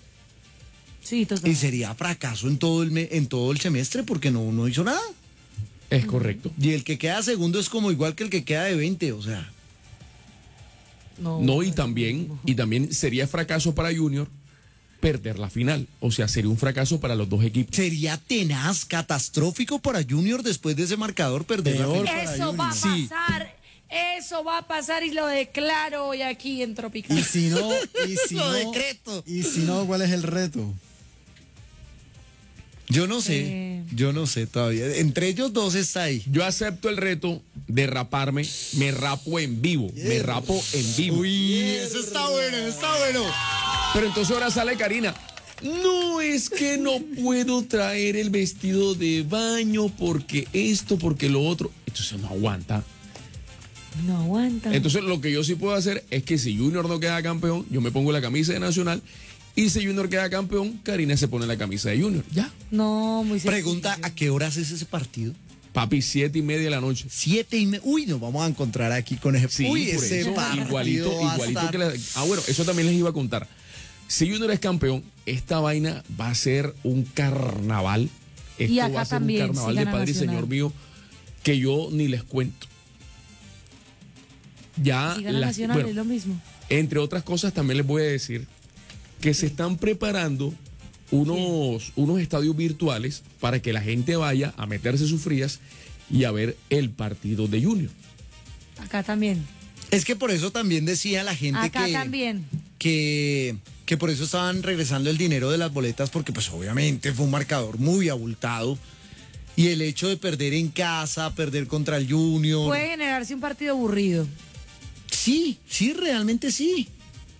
Sí, total. Y sería fracaso en todo el semestre porque no hizo nada. es correcto. Y el que queda segundo es como igual que el que queda de 20, o sea. No, y también sería fracaso para Junior perder la final. O sea, sería un fracaso para los dos equipos. Sería tenaz, catastrófico para Junior después de ese marcador perder la Peor. final. para Eso va a Sí. pasar. Eso va a pasar y lo declaro hoy aquí en Tropical. Y si no, Lo decreto. Y si no, ¿cuál es el reto? Yo no sé todavía. Entre ellos dos está ahí. Yo acepto el reto de raparme. Me rapo en vivo. Me rapo en vivo. Uy, eso está bueno, está bueno. Pero entonces ahora sale Karina. No, es que no puedo traer el vestido de baño porque esto, porque lo otro. Entonces no aguanta. No aguanta. Entonces lo que yo sí puedo hacer es que si Junior no queda campeón, yo me pongo la camisa de Nacional. Y si Junior queda campeón, Karina se pone la camisa de Junior. Ya. No, muy sencillo. Pregunta, ¿a qué horas es ese partido? Papi, 7:30 de la noche. 7:30. Uy, nos vamos a encontrar aquí con ese. Sí, Uy, por ese eso, partido igualito va a estar- que bueno, eso también les iba a contar. Si Junior es campeón, esta vaina va a ser un carnaval. Esto Y acá va a ser también, un carnaval si de gana Padre y Nacional. Señor mío que yo ni les cuento. Ya Si gana Nacional bueno, es lo mismo. entre otras cosas también les voy a decir que se están preparando unos estadios virtuales para que la gente vaya a meterse sus frías y a ver el partido de Junior. Acá también. Es que por eso también decía la gente Acá también. que por eso estaban regresando el dinero de las boletas, porque pues obviamente fue un marcador muy abultado. Y el hecho de perder en casa, perder contra el Junior. Puede generarse un partido aburrido. Sí, realmente sí.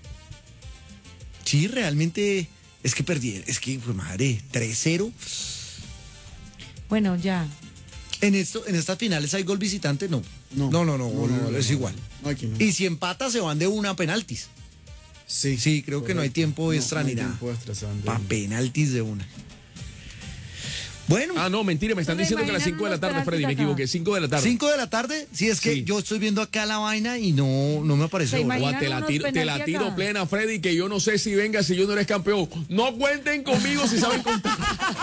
Sí, realmente es que perdí, es que fue madre, 3-0. Bueno, ya. En estas finales hay gol visitante, no. No. No, es igual. No, aquí no. Y si empata se van de una a penaltis. Sí, creo que no hay tiempo extra no ni hay nada. tiempo extra, se van de Pa' una. penaltis de una. Bueno, Ah, no, mentira, me están ¿Se diciendo que a las imaginan 5 de la unos tarde, Freddy, me penaltis acá? equivoqué, 5 de la tarde. 5 de la tarde, si es que Sí. yo estoy viendo acá la vaina y no me aparece. ¿Se hora. O imagina? te la unos tiro, penaltis acá. plena, Freddy, que yo no sé si venga si yo no eres campeón. No cuenten conmigo si saben contar.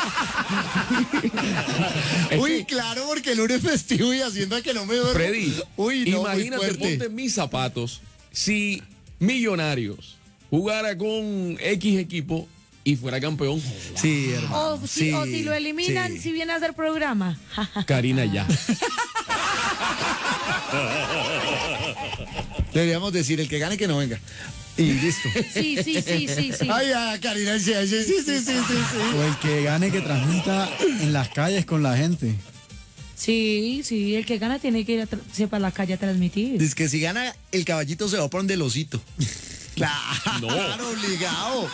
Es Uy, que, claro, porque el lunes festivo y haciendo que no me duermo. Freddy, Uy, no, muy imagínate, fuerte. ponte en mis zapatos si Millonarios jugara con X equipo y fuera campeón. Sí, hermano. O si lo eliminan, sí. si viene a hacer programa. Karina ya. Deberíamos decir, el que gane que no venga. Y listo. Sí. Ay, Karina, sí. O el que gane que transmita en las calles con la gente. Sí, el que gana tiene que ir para la calle a transmitir. Dice que si gana el caballito se va por donde el osito. Claro, No. obligado.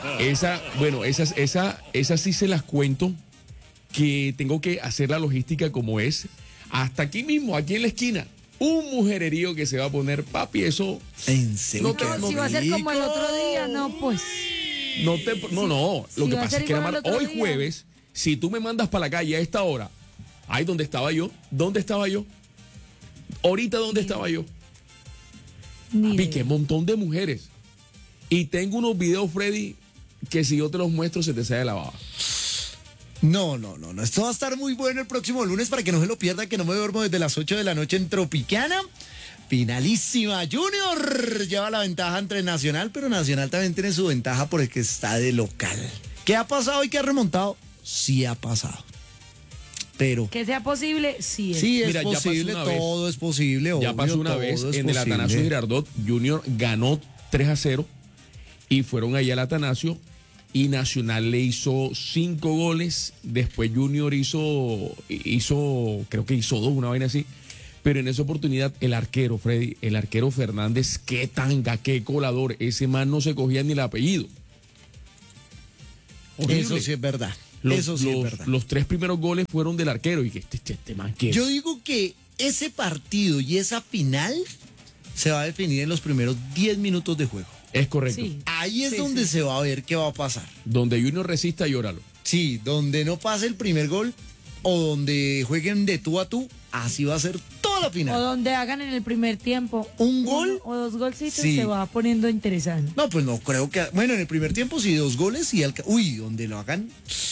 Esa sí se las cuento, que tengo que hacer la logística como es. Hasta aquí mismo, aquí en la esquina, un mujererío que se va a poner, papi, eso En serio. No te- No, si va a ser como el otro día, no, pues. no. Lo Sí, que va a pasa ser es que igual nada al más otro hoy día. jueves, si tú me mandas para la calle a esta hora, ahí donde estaba yo, ¿dónde estaba yo? Ahorita, ¿dónde estaba yo? Ni Papi, idea. qué montón de mujeres. Y tengo unos videos, Freddy, que si yo te los muestro se te sale la baba. No. Esto va a estar muy bueno el próximo lunes para que no se lo pierdan, que no me duermo desde las 8 de la noche en Tropicana. Finalísima. Junior lleva la ventaja entre Nacional, pero Nacional también tiene su ventaja porque está de local. ¿Qué ha pasado y qué ha remontado? Sí ha pasado. Pero Que sea posible, sí es. sí es Mira, ya pasó posible, una vez. todo es posible. Ya obvio, pasó una todo vez es en el posible. Atanasio Girardot, Junior ganó 3-0 y fueron allá al Atanasio y Nacional le hizo 5 goles, después Junior hizo, creo que hizo 2, una vaina así, pero en esa oportunidad el arquero, Freddy, el arquero Fernández, qué tanga, qué colador, ese man no se cogía ni el apellido. Horrible. Eso sí es verdad. Los, Eso sí es verdad. los 3 primeros goles fueron del arquero y que este man que Yo digo que ese partido y esa final se va a definir en los primeros 10 minutos de juego. es correcto. Sí. Ahí es Sí, donde sí. se va a ver qué va a pasar. Donde Junior resista, llóralo. Sí, donde no pase el primer gol o donde jueguen de tú a tú, así va a ser toda la O final. donde hagan en el primer tiempo ¿Un gol? o 2 golcitos, Sí. se va poniendo interesante. No, pues no creo que. Bueno, en el primer tiempo sí, 2 goles y uy, donde lo hagan.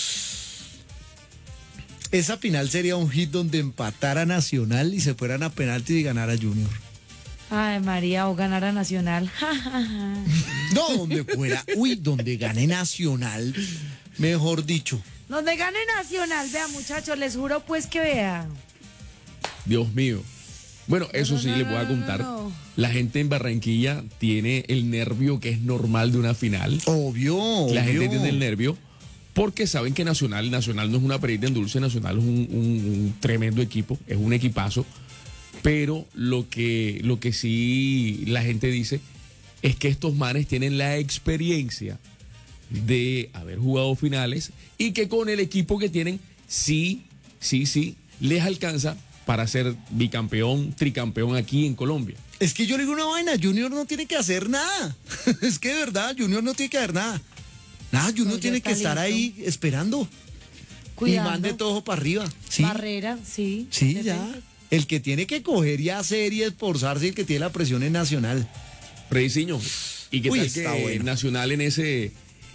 Esa final sería un hit donde empatara Nacional y se fueran a penalti y ganara Junior. Ay, María, o ganar a Nacional. No, donde fuera, uy, donde gane Nacional, mejor dicho. Donde gane Nacional, vea, muchachos, les juro pues que vea. Dios mío. Bueno, eso sí les voy a contar. no. La gente en Barranquilla tiene el nervio que es normal de una final. Obvio. La gente obvio. tiene el nervio porque saben que Nacional no es una perita en dulce, Nacional es un tremendo equipo, es un equipazo. Pero lo que sí la gente dice es que estos manes tienen la experiencia de haber jugado finales y que con el equipo que tienen, sí, les alcanza para ser bicampeón, tricampeón aquí en Colombia. Es que yo le digo una vaina, Junior no tiene que hacer nada. Es que de verdad, Junior no tiene que hacer nada. Nada, Junior No, ya tiene está que estar listo. ahí esperando. Cuidando. Y mande todo para arriba. Sí, Barrera, sí. sí, defensa. ya. El que tiene que coger y hacer y esforzarse, el que tiene la presión es Nacional. Frediciño, ¿y qué Uy, tal está que bueno. Nacional en ese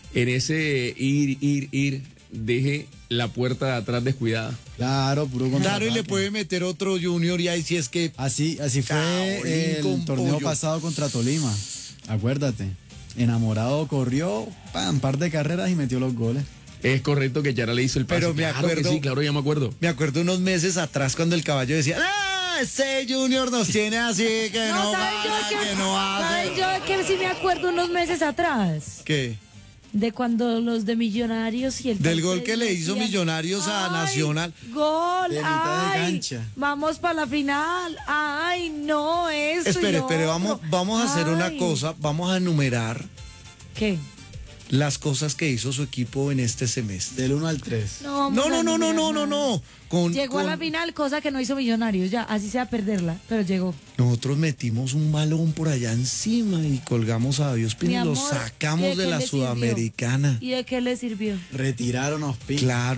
ir, deje la puerta de atrás descuidada? Claro, puro Claro, y contraataque. le puede meter otro Junior y ahí sí es que... Así fue Caolín con el torneo pollo. pasado contra Tolima. Acuérdate. Enamorado corrió, un par de carreras y metió los goles. Es correcto que Yara le hizo el pase. Pero me Claro que acuerdo- sí, claro, ya me acuerdo. Me acuerdo unos meses atrás cuando el caballo decía, este Junior nos tiene así, que no, ¿saben yo gana, que no hace. ¿saben yo que sí me acuerdo unos meses atrás? ¿Qué? De cuando los de Millonarios y el Del Cali gol que le hizo decían, Millonarios a "Ay, Nacional". Gol, De mitad de ay, cancha. vamos para la final. Ay, no, eso. Espere, vamos a hacer una Ay. cosa, vamos a enumerar ¿Qué? las cosas que hizo su equipo en este semestre. Del 1 al 3. No, vamos a No. enumerar. Llegó a la con- final, cosa que no hizo Millonarios, ya, así sea perderla, pero llegó. Nosotros metimos un balón por allá encima y colgamos a Dios Pino Mi y lo amor, ¿y sacamos de de qué la le sirvió? Sudamericana. ¿Y de qué le sirvió? Retiraron a Ospina. Claro,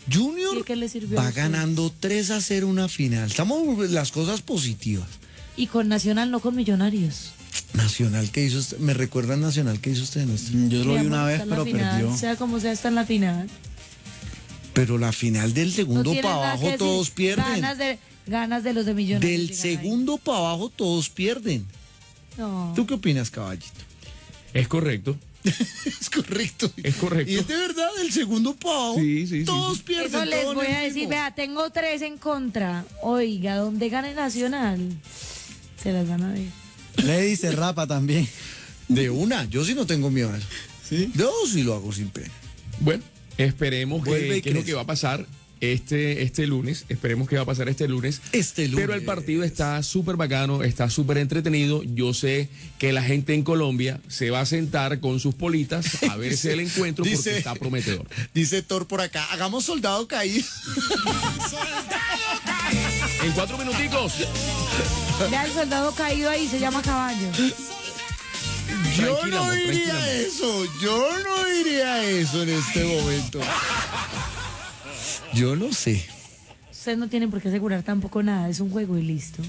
Junior ¿Y qué le sirvió a va ustedes? ganando 3-0 una final. Estamos las cosas positivas. Y con Nacional, no con Millonarios. Nacional, ¿qué hizo usted? ¿Me recuerdan Nacional qué hizo usted nuestro? Yo lo vi una vez, Está en la pero final, perdió. sea como sea, está en la final. Pero la final del No segundo tiene para nada abajo que decir. todos pierden. Ganas de los de Millonarios. Del llegan ahí. segundo para abajo todos pierden. No. ¿Tú qué opinas, caballito? Es correcto. Es correcto. Es correcto. Y es de verdad, del segundo para abajo Sí, todos sí. pierden. Eso les todo voy en a el decir, mismo. vea, tengo 3 en contra. Oiga, donde gane Nacional, se las van a ver. Lady se rapa también. De una, yo sí no tengo miedo a eso. ¿Sí? Yo sí lo hago sin pena. Bueno, esperemos Vuelve y que es lo crece. que va a pasar este lunes. Esperemos que va a pasar este lunes. Pero el partido está súper bacano, está súper entretenido. Yo sé que la gente en Colombia se va a sentar con sus politas a verse el encuentro porque está prometedor. Dice Thor por acá, hagamos soldado caído. En 4 minuticos. Vea el soldado caído ahí, se llama Caballo. Yo Tranquila, no amor, diría tranquila, amor. eso, yo no diría eso en este momento. Yo no sé. Ustedes no tienen por qué asegurar tampoco nada, es un juego y listo.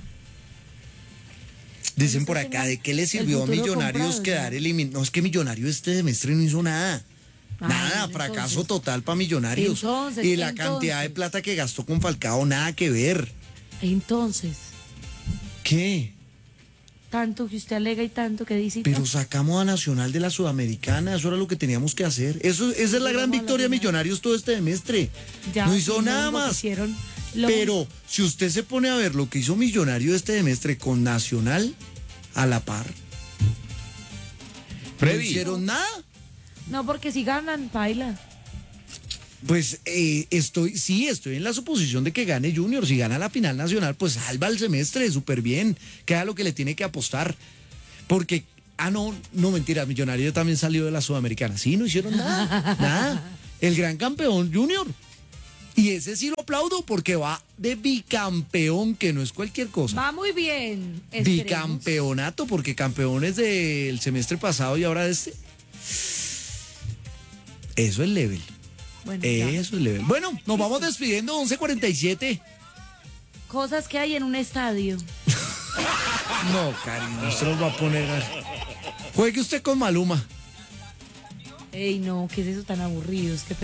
Dicen por ustedes acá, tengan ¿de qué le el sirvió a futuro Millonarios comprado, quedar ya. eliminado? No, es que Millonarios este semestre no hizo nada. Ay, Nada, entonces. fracaso total para Millonarios. Entonces, y la cantidad de plata que gastó con Falcao, nada que ver. Entonces, ¿Qué? tanto que usted alega y tanto que dice. y Pero tanto. sacamos a Nacional de la Sudamericana, eso era lo que teníamos que hacer. Esa es la gran Llegamos a la victoria de final. Millonarios todo este semestre. Ya, no hizo y lo nada único que más. hicieron, lo Pero si usted se pone a ver lo que hizo Millonario este semestre con Nacional a la par, no Freddy. hicieron nada. No, porque si ganan, baila. Pues estoy en la suposición de que gane Junior. Si gana la final nacional, pues salva el semestre súper bien. Queda lo que le tiene que apostar. Porque, no mentira, Millonario también salió de la Sudamericana. Sí, no hicieron nada. Nada. El gran campeón Junior. Y ese sí lo aplaudo porque va de bicampeón, que no es cualquier cosa. Va muy bien. esperemos. Bicampeonato, porque campeones del semestre pasado y ahora de este. Eso es level. Bueno, ya. Eso es level. Bueno, nos vamos despidiendo, 11:47. Cosas que hay en un estadio. No, cariño, usted nos va a poner. Juegue usted con Maluma. Ey, no, ¿qué es eso tan aburrido? Es que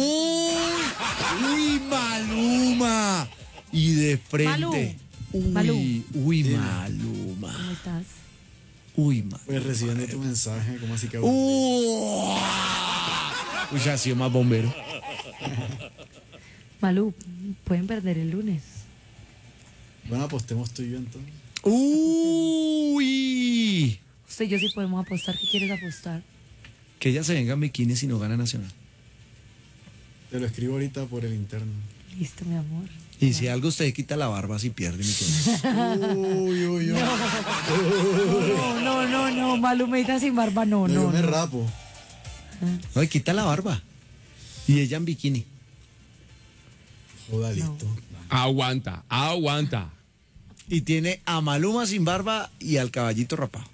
Uy, Maluma. Y de frente. Malú. Uy, Dime. Maluma. ¿Cómo estás? Uy, Maluma. Pues recibiendo tu mensaje, ¿cómo así que? Uy, ya ha sido más bombero. Malú, pueden perder el lunes. Bueno, apostemos tú y yo entonces. Uy. Usted y yo sí podemos apostar. ¿Qué quieres apostar? Que ella se venga en bikini si no gana Nacional. Te lo escribo ahorita por el interno. Listo, mi amor. Y si algo usted quita la barba si pierde mi cosa. Uy. No, Malumita sin barba, no. Yo me rapo. No, y quita la barba. Y ella en bikini. Joda, listo. Aguanta. Y tiene a Maluma sin barba y al caballito rapado.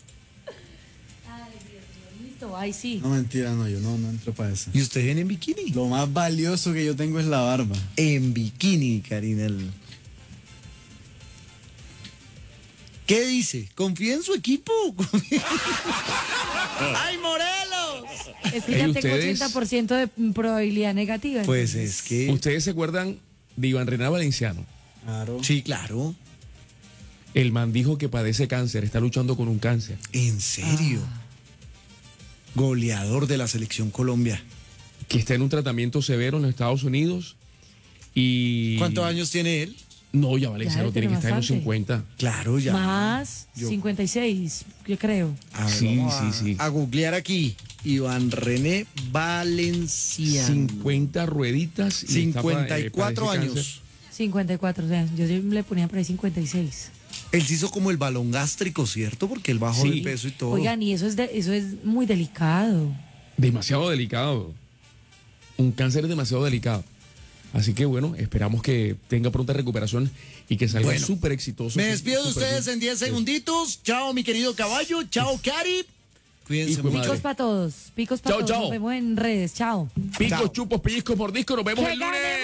Listo, ay, sí. No, mentira, no, yo no entro para eso. Y usted viene en bikini. Lo más valioso que yo tengo es la barba. En bikini, Karina. ¿Qué dice? ¿Confía en su equipo? ¡Ay, Morelos! Es que ya ¿Y tengo ustedes? 80% de probabilidad negativa. Pues entonces. es que... ¿Ustedes se acuerdan de Iván Renan Valenciano? Claro. Sí, claro. El man dijo que padece cáncer, está luchando con un cáncer. ¿En serio? Goleador de la selección Colombia. Que está en un tratamiento severo en los Estados Unidos. Y. ¿Cuántos años tiene él? No, ya Valenciano Ya, tiene que tiene estar en los bastante. 50. Claro, ya. Más Yo- 56, yo creo. A ver, Sí, vamos sí. a googlear aquí. Iván René Valenciano. 50 rueditas. Y está 54 padece años. cáncer. 54, o sea, yo sí le ponía por ahí 56. Él se hizo como el balón gástrico, ¿cierto? Porque él bajó Sí. de peso y todo. Oigan, y eso es muy delicado. Demasiado delicado. Un cáncer es demasiado delicado. Así que bueno, esperamos que tenga pronta recuperación y que salga Bueno, súper exitoso. Me despido de súper ustedes bien. en 10 segunditos. Chao, mi querido caballo. Chao, Cari. Cuídense Hijo de mucho. madre. Picos para todos, picos para Chao, todos. chao. Nos vemos en redes. Chao. Picos, Chao. chupos, pellizcos, mordiscos. Nos vemos ¡Que el gane lunes.